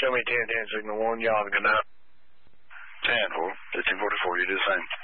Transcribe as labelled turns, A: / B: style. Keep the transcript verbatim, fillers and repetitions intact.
A: show me ten ten signal one. Y'all have a good night.
B: ten four, fifteen forty-four, you do the same.